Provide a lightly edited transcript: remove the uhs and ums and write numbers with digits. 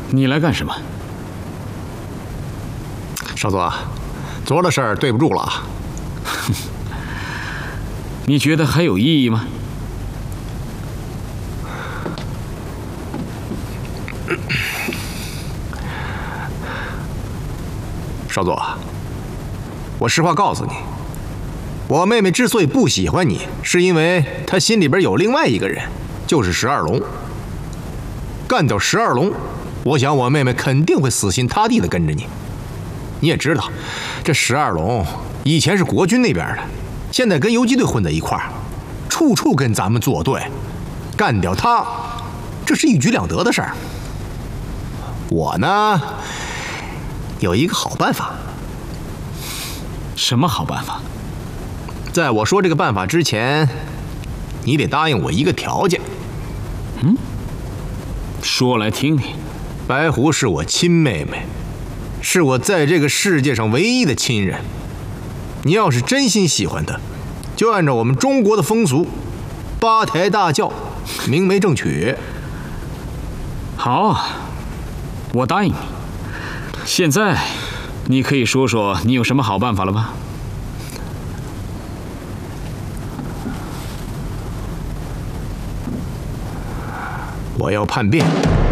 你来干什么？ 少佐，昨儿的事儿对不住了。 你觉得还有意义吗？ 少佐，我实话告诉你，我妹妹之所以不喜欢你，是因为她心里边有另外一个人，就是十二龙。干掉十二龙，我想我妹妹肯定会死心塌地的跟着你。你也知道，这十二龙以前是国军那边的，现在跟游击队混在一块儿，处处跟咱们作对。干掉他，这是一举两得的事儿。我呢，有一个好办法。 什么好办法？ 在我说这个办法之前，你得答应我一个条件。 说来听听。 白狐是我亲妹妹，是我在这个世界上唯一的亲人。你要是真心喜欢她，就按照我们中国的风俗，8抬大轿，明媒正娶。 好，我答应你。现在，你可以说说你有什么好办法了吧？ 我要叛变。